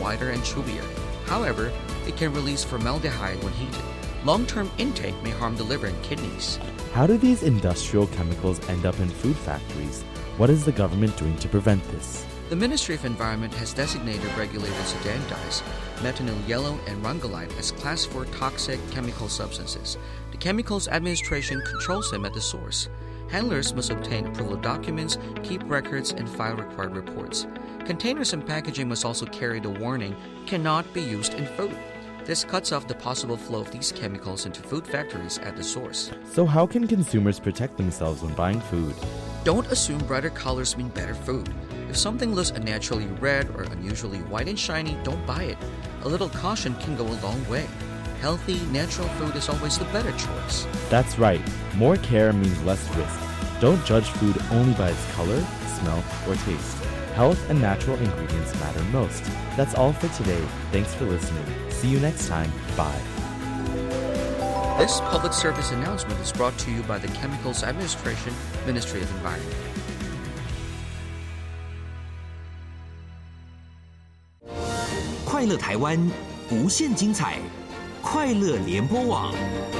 whiter and chewier. However, it can release formaldehyde when heated. Long-term intake may harm the liver and kidneys. How do these industrial chemicals end up in food factories? What is the government doing to prevent this? The Ministry of Environment has designated regulated Sudan dyes, methanol yellow and rungolite, as Class 4 toxic chemical substances. The Chemicals Administration controls them at the source. Handlers must obtain approval documents, keep records, and file required reports. Containers and packaging must also carry the warning, "Cannot be used in food." This cuts off the possible flow of these chemicals into food factories at the source. So how can consumers protect themselves when buying food? Don't assume brighter colors mean better food. If something looks unnaturally red or unusually white and shiny, don't buy it. A little caution can go a long way. Healthy, natural food is always the better choice. That's right. More care means less risk. Don't judge food only by its color, smell, or taste. Health and natural ingredients matter most. That's all for today. Thanks for listening. See you next time. Bye. This public service announcement is brought to you by the Chemicals Administration, Ministry of Environment. 快乐台湾，无限精彩，快乐联播网。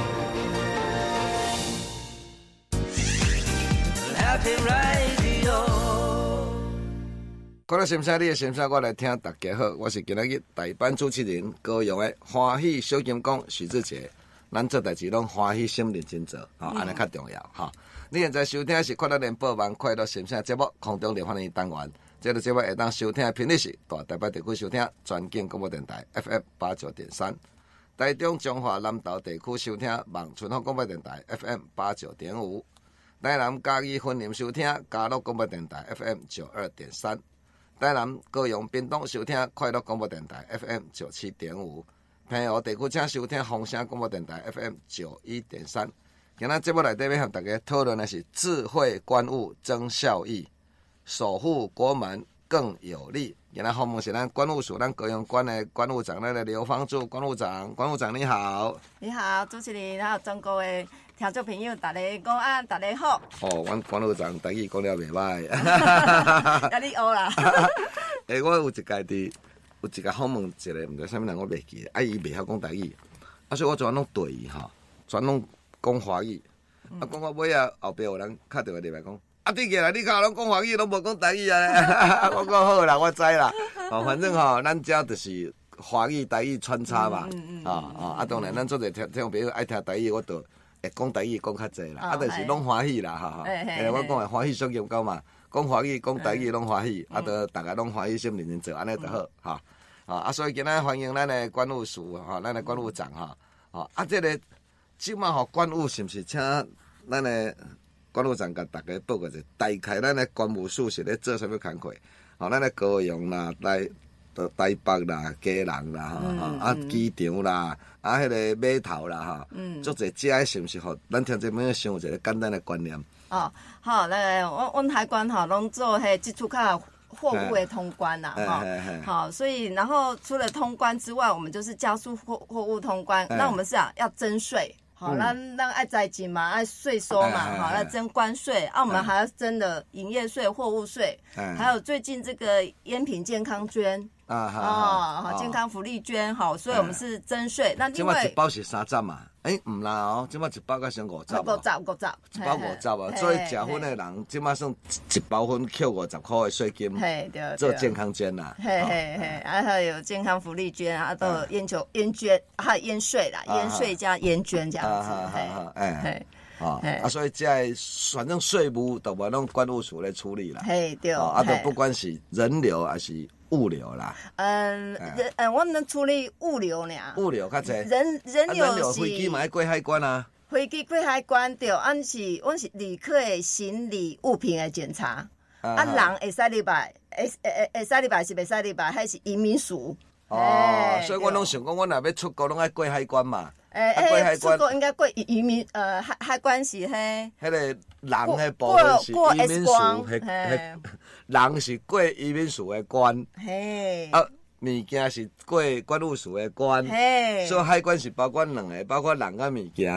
看到先生，你的先生，我来听大家好，我是今日代班主持人高雄的欢喜小金工许志杰。咱做代志拢欢喜心认真做，安尼较重要哈。你现在收听的是快乐联播网快乐先生节目空中联欢迎单元，这个节目会当收听的频率是大台北地区收听全景广播电台 FM 89.3，台中中华南投地区收听望春风广播电台 FM 89.5，台南嘉义分林收听嘉乐广播电台 FM 92.3。台南、高雄、屏东收听快乐广播电台 FM 97.5，平湖地区请收听风声广播电台 FM 91.3。今仔节目内底要向大家讨论的是智慧关务增效益，守护国门更有力。今仔访问是咱关务署咱高雄关的关务长，咱的刘芳柱关务长。关务长你好。 你好，主持人，还有全国的听众朋友，大家午安，大家好。 哦，阮关务长台语讲了袂歹。 甲你学啦。 我有一个访问一个，毋知啥物人我袂记，伊袂晓讲台语，所以我全拢对伊吼，全拢讲华语。讲到尾后壁有人敲电话入来讲，你起来，你甲拢讲华语，拢无讲台语啊！我讲好啦，我知啦。反正咱遮就是华语台语穿插嘛。当然，咱做者听众朋友爱听台语，我就会讲台语讲较济啦。就是拢欢喜啦，我讲的欢喜小金狗嘛。讲华语、讲台语拢欢喜，就大家拢欢喜心认真做，安尼就好，所以今仔欢迎咱的关务署咱的关务长这个即马关务是毋是请咱的关务长甲大家报告者，大概咱的关务署是咧做啥物工课？咱的高雄啦、台北啦、基隆啦、机场啦、迄个码头啦足侪遮是毋是？咱听众朋友先有一个简单的观念。 好，阮海关拢做接触较货物的通关啦，好，所以然后除了通关之外，我们就是加速货物通关。那我们是要征税，好，咱爱财金嘛，爱税收嘛，好，要征关税，我们还要征的营业税、货物税，还有最近这个烟品健康捐。健康福利捐，好，所以我们是征税。那另外， 一包是3十嘛？唔啦即马一包才先50。 50， 一包50所以食薰的人即马算一包薰扣50块的税金，做健康捐啦。 还有健康福利捐都有烟捐，还有烟税啦，烟税加烟捐这样子。 所以反正税务都无拢关务署来处理啦。 对。 都不管是人流还是物流啦。 我们处理物流呢。 物流较济。 人流是。 飞机嘛要过海关啊。 飞机过海关对，阮是旅客的行李物品的检查。人会使入来，会使入来是袂使入来，还是移民署。 所以我拢想讲，我若要出国，拢爱过海关嘛。 过海关出国应该过移民海关是迄个人的部分是移民署，人是过移民署的关，物件是过关务署的关，所以海关是包括两个，包括人甲物件。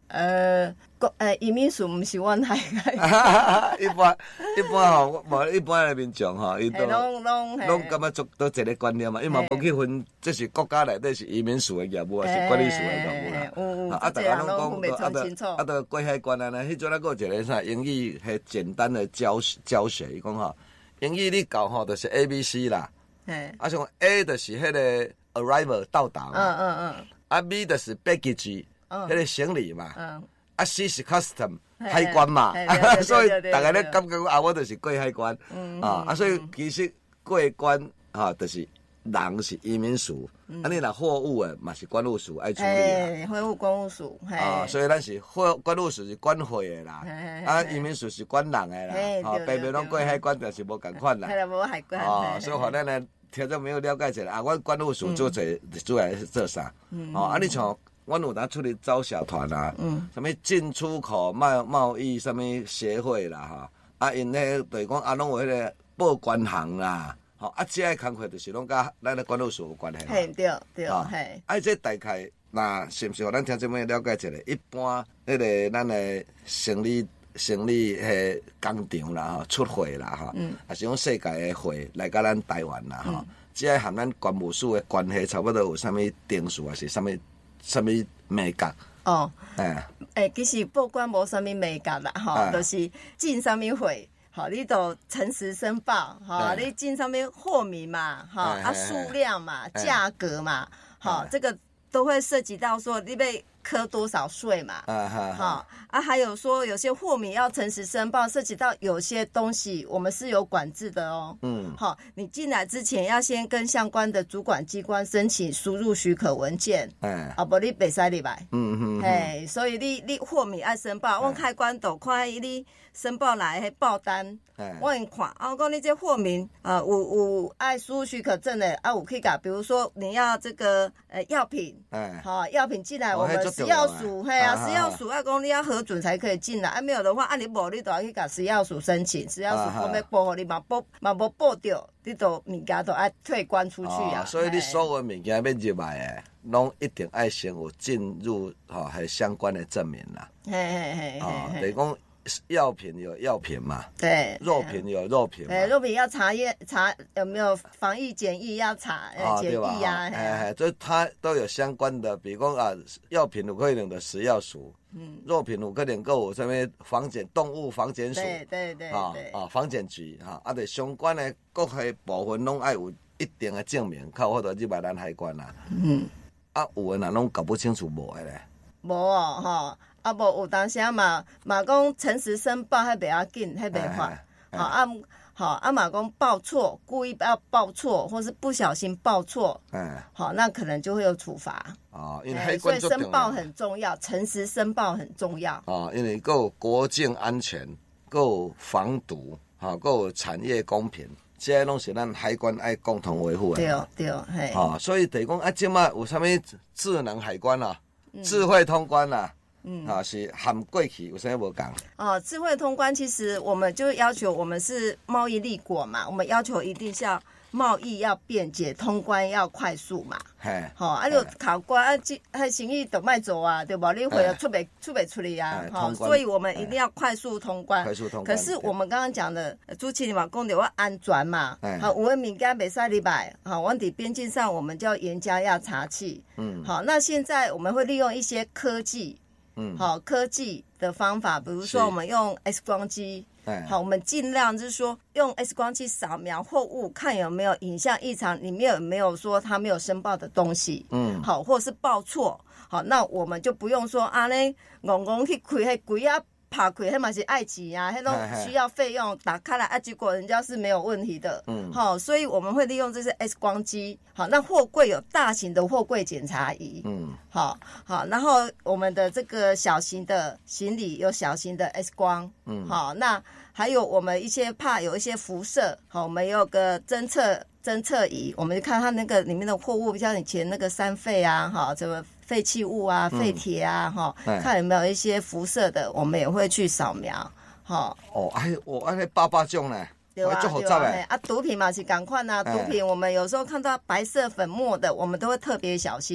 移民署不是阮海一般吼，无一般的民众吼，伊都拢感觉都一个观念嘛，伊嘛无去分，这是国家内底是移民署的业务，还是管理署的业务啦。大家拢讲，都过海关啊，迄阵还有一个啥英语系简单的教学，伊讲吼，英语你教吼就是 ABC 啦，像 A 就是迄个 arrival 到达嘛，B 就是 baggage 迄个行李嘛。C 是 custom 海关嘛，所以大家咧感觉我就是过海关，所以其实过关就是人是移民署，你若货物诶嘛是关务署爱处理货物关务署， 所以咱是关务署是管货诶啦，移民署是管人诶啦，平平拢过海关，但是无共款啦， 无海关， 所以互咱咧听众朋友了解一下，我关务署做主要是做啥？你像。阮有当出去招小团啊，什么进出口贸易什么协会啦，因迄就是讲拢有迄个报关行啦，这个工作就是拢甲咱的管务署有关系。 嘿，对，嘿。 这大概那是不是互咱听众朋友了解一下？一般迄个咱的生理迄工厂啦，出货啦，还是讲世界的货来甲咱台湾啦，这个和咱关务署的关系差不多有啥物定数，还是啥物美感？ 其实报关无啥物美感啦，就是进啥物货，你都诚实申报，你进啥物货名嘛，数量嘛，价格嘛，这个都会涉及到说你被科多少税嘛，还有说有些货品要诚实申报，涉及到有些东西我们是有管制的哦。你进来之前要先跟相关的主管机关申请输入许可文件，不你袂使入来。所以你货品要申报，我海关都看你申报来的报单，我会看，我讲你这货品有爱输入许可证的，有去甲，比如说你要这个药品，药品进来我们食药署，食药署要讲你要核准才可以进来，没有的话，你无你都要去甲食药署申请，食药署讲要报给你嘛无报着，你都物件都要退关出去啊。 所以你所有物件要入来的，拢一定爱先有进入还相关的证明啦。等于讲药品有药品嘛， 对， 肉品有肉品嘛， 肉品要查有没有防疫检疫要查检疫啊， 所以它都有相关的，比如讲药品有可能的食药署，肉品有可能够有什么动物防检署， 对， 防检局对相关的各个部分拢爱有一定的证明，靠或者入来咱海关啦。有的人拢搞不清楚无的咧， 无无有当时嘛讲诚实申报，迄袂要紧，迄袂罚。嘛讲报错，故意要报错，或是不小心报错，那可能就会有处罚。因为所以申报很重要，诚实申报很重要。 因为还有国境安全，还有防毒，还有产业公平，这些拢是咱海关爱共同维护的。 对， 所以等于讲即摆有啥物智能海关啦，智慧通关啦。是含过去有啥无讲？ 智慧通关其实我们就要求我们是贸易立国嘛，我们要求一定是要贸易要便捷，通关要快速嘛。就考官生意都卖做啊，对不？你回来出不出来啊？所以我们一定要快速通关。可是我们刚刚讲的朱启你嘛讲的要安全嘛，有的物件袂使入来，我伫边境上我们就要严加要查缉。那现在我们会利用一些科技。科技的方法，比如说我们用 X 光机，我们尽量就是说用 X 光机扫描货物，看有没有影像异常，里面有没有说他没有申报的东西，或者是报错，那我们就不用说咧，戆去开迄柜啊。拍开，迄嘛是爱钱啊，迄都需要费用，打开来结果人家是没有问题的。所以我们会利用这些 X 光机。那货柜有大型的货柜检查仪。然后我们的这个小型的行李有小型的 X 光。那还有我们一些怕有一些辐射，我们有个侦测仪，我们就看它那个里面的货物，像以前那个三废啊，什么废弃物啊、废铁啊，看有没有一些辐射的，我们也会去扫描。 那8种呢？ 对啊，毒品嘛是同款啊，毒品我们有时候看到白色粉末的，我们都会特别小心。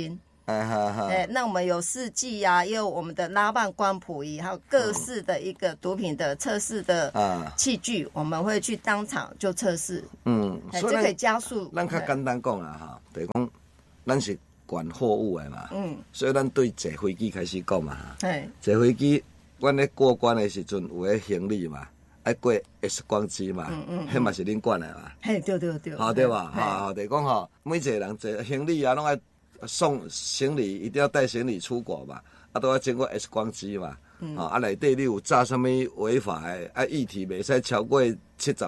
那我们有试剂啊，也有我们的拉棒光谱仪，还有各式的一个毒品的测试的器具，我们会去当场就测试。所以这可以加速。 咱较简单讲啦哈，就是讲咱是管货物的嘛，所以咱对坐飞机开始讲嘛。坐飞机，阮咧过关的时阵有迄行李嘛。爱过 X 光机嘛，迄嘛是恁管的嘛。 嘿，对， 好对吧？哈，就是讲吼，每一个人坐行李啊，拢爱送行李，一定要带行李出国嘛，都要经过 X 光机嘛。内底你有炸什么违法的，液体袂使超过70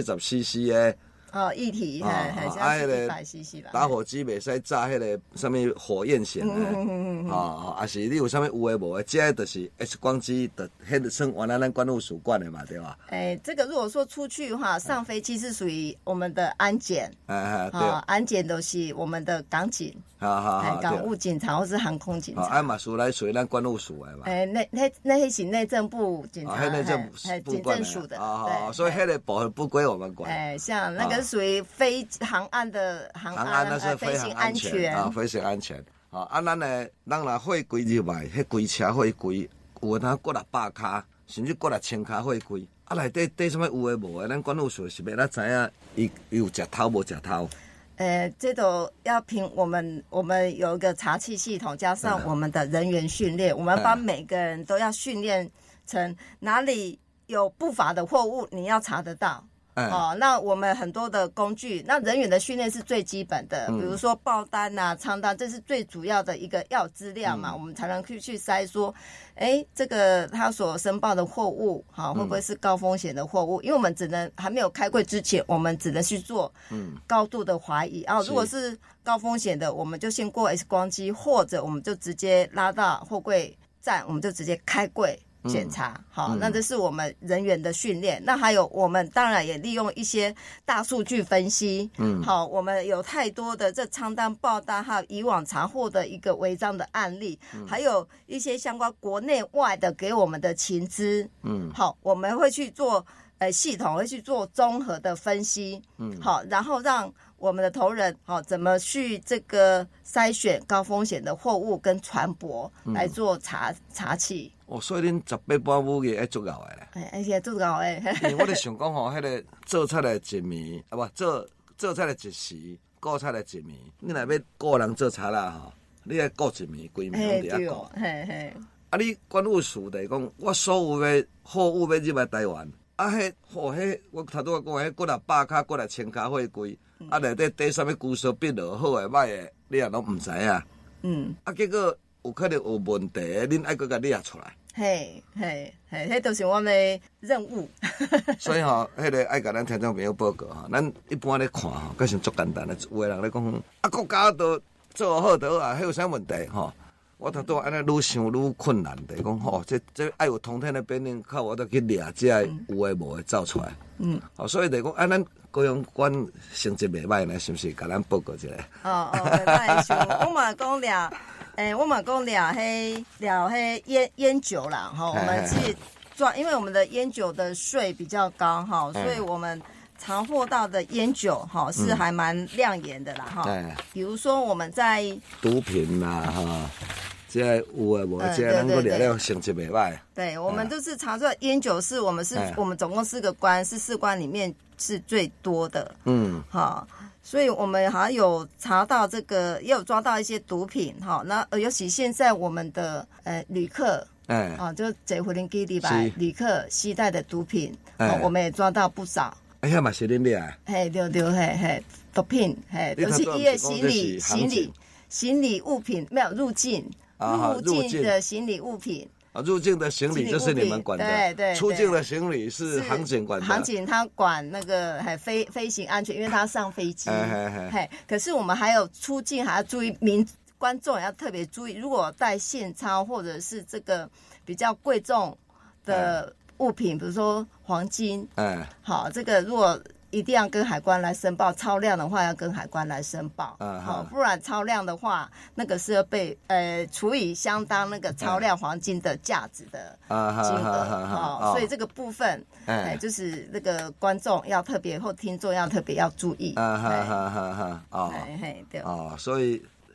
CC 的。 液体， 迄个 100cc 吧。 打火机袂使炸迄个什么火焰型的，啊是你有啥物有诶无诶，这就是 X 光机的，迄个算原来咱管务署管的嘛，对吧？ 这个如果说出去的话，上飞机是属于我们的安检， 对， 安检都是我们的港警，港务警察或是航空警察， 嘛属于咱管务署的嘛。 那是内政部警察， 内政部署的， 所以迄个部分不归我们管。 像那个。属于非航岸的航安， 那是飞行安全飞行安全。咱呢，咱若货柜入来，迄规车货柜有当过600卡，甚至过1000卡货柜。内底什么有诶无诶，咱管务署是要咱知影伊有食头无食头。 这都要凭我们有一个查缉系统，加上我们的人员训练，我们把每个人都要训练成哪里有不法的货物，你要查得到。那我们很多的工具，那人员的训练是最基本的，比如说报单啊、仓单，这是最主要的一个要资料嘛，我们才能去筛说，这个他所申报的货物，会不会是高风险的货物？因为我们只能还没有开柜之前，我们只能去做高度的怀疑啊。如果是高风险的，我们就先过 X 光机，或者我们就直接拉到货柜站，我们就直接开柜。检查好，那这是我们人员的训练。那还有我们当然也利用一些大数据分析。好，我们有太多的这仓单报单，还有以往查获的一个违章的案例，还有一些相关国内外的给我们的情资。好，我们会去做系统会去做综合的分析。好，然后让我们的头人怎么去这个筛选高风险的货物跟船舶来做查缉。 所以恁18般武艺爱足够的咧。而且足够的。 因为我咧想讲吼，迄个做出来一暝，做出来一时，顾出来一暝。你若要个人做查啦吼，你爱顾一暝，规暝拢伫遐顾。你管务署来讲，我所有的货物要入来台湾，我头拄讲迄过600卡、过1000卡货柜，内底底啥物居所笔落好诶、歹诶，你也拢毋知影。结果有可能有问题，恁爱搁甲列出来。 迄都是我们的任务。 所以迄个爱甲咱听众朋友报告咱一般咧看其实足简单的，有的人咧讲国家都做好就好迄有啥问题我头拄安尼愈想愈困难的讲这爱有通天的本领，靠我都去掠这有诶无诶走出来。所以就讲咱高雄管成绩袂歹呢，是不是？甲咱报告一下。 袂歹想，我嘛讲掠。我们讲了烟酒啦，我们是因为我们的烟酒的税比较高所以我们查获到的烟酒是还蛮亮眼的啦比如说我们在毒品啦这有诶无，这能够了成绩袂歹。 对，我们就是查出来烟酒是我们总共4个关，是4关里面是最多的。所以我们还有查到这个，也有抓到一些毒品那尤其现在我们的旅客就坐飞机里吧，旅客携带的毒品我们也抓到不少。 遐嘛是恁掠对，毒品都是伊的行李物品没有入境的行李物品。 入境的行李就是你们管的， 对， 出境的行李是航警管的。 航警他管那个飞行安全，因为他上飞机。可是我们还有出境还要注意，观众也要特别注意，如果带现钞或者是这个比较贵重的物品，比如说黄金，好，这个如果一定要跟海关来申报，超量的话要跟海关来申报，不然超量的话，那个是要被处以相当那个超量黄金的价值的金额，所以这个部分，就是那个观众要特别或听众要特别要注意， 对，所以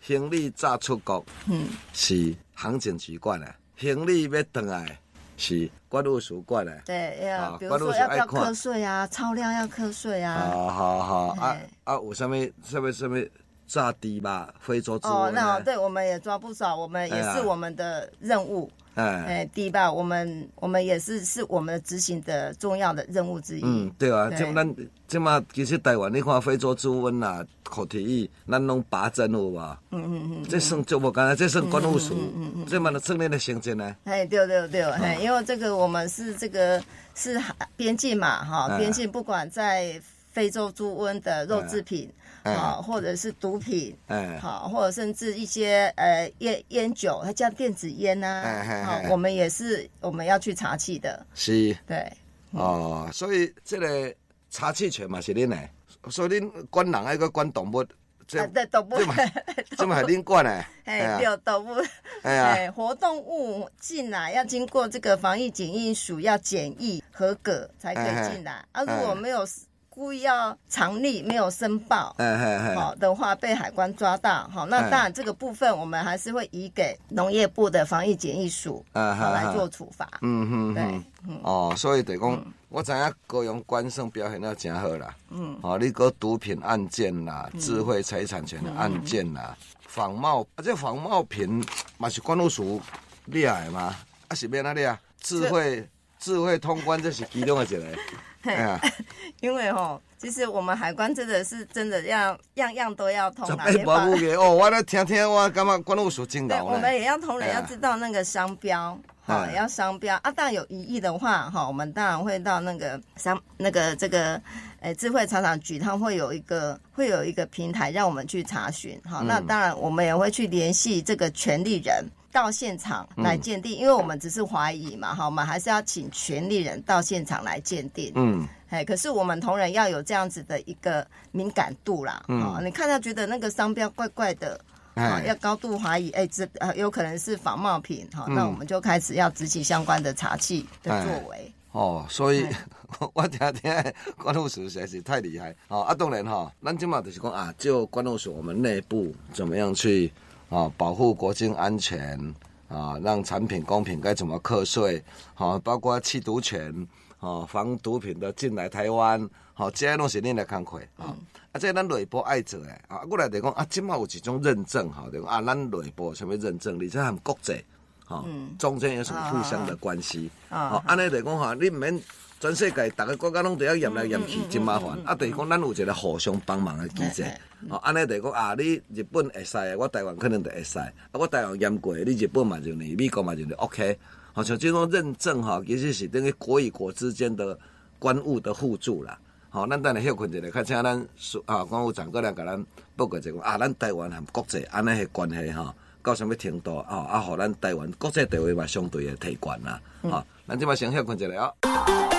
行李早出国，是行政主管的；行李要回来是关务署管的。 对，比如说要不要课税啊，超量要课税啊。 好，有什么炸低吧？非洲猪瘟那对，我们也抓不少，我们也是我们的任务。低吧，我们也是我们执行的重要的任务之一。 对啊，这嘛其实台湾你看非洲猪瘟啦、口蹄疫，咱拢拔针有无？这算做无干，这算管务署，这嘛算你的行政呢。 对，因为这个我们是是边境嘛，哈，边境不管在非洲猪瘟的肉制品。或者是毒品，好，或者甚至一些烟酒，它叫电子烟呐，我们也是我们要去查气的。 是， 对， 所以这个查气权嘛是恁的，所以恁管人还个管动物， 对动物， 这嘛系恁管的。 对动物，活动物进来要经过这个防疫检疫署要检疫合格才可以进来，如果没有。故意要藏匿没有申报，好的话被海关抓到，好，那当然这个部分我们还是会移给农业部的防疫检疫署，好来做处罚。对， 所以就讲，我知影高雄关算表现得真好啦。你个毒品案件啦，智慧财产权的案件啦，仿冒，这仿冒品嘛是管务署厉害嘛？是要哪里啊？智慧通关这是其中的一个。 因为其实我们海关真的要样样都要通啦。 我来听，我感觉管务署真牛。 我们也要同仁要知道那个商标，也要商标啊。当然有疑义的话，我们当然会到这个智慧财产局，它会有一个平台让我们去查询。那当然我们也会去联系这个权利人。到现场来鉴定，因为我们只是怀疑嘛，我们还是要请权利人到现场来鉴定。可是我们同仁要有这样子的一个敏感度啦。你看到觉得那个商标怪怪的，要高度怀疑，这有可能是仿冒品，那我们就开始要执行相关的查缉的作为。 所以我听管务署实在是太厉害。当然咱今嘛就是讲就管务署我们内部怎么样去。保护国境安全让产品公平该怎么课税包括缉毒权防毒品的进来台湾这些都是恁的工作这咱内部爱做的过来就讲现在有一种认证就讲咱内部什么认证而且和国际中间有什么互相的关系安尼就讲你唔免全世界大个国家拢都要验来验去真麻烦就是讲咱有一个互相帮忙的机制安尼就讲你日本会使我台湾可能就会使我台湾验过你日本嘛就你美国嘛就你 OK 像这种认证其实是等于国与国之间的关务的互助啦咱等下休困一下，较请咱管务长过来甲咱报告一下咱台湾和国际安尼的关系到什么程度互咱台湾国际地位嘛相对的提悬啦咱即摆先休困一下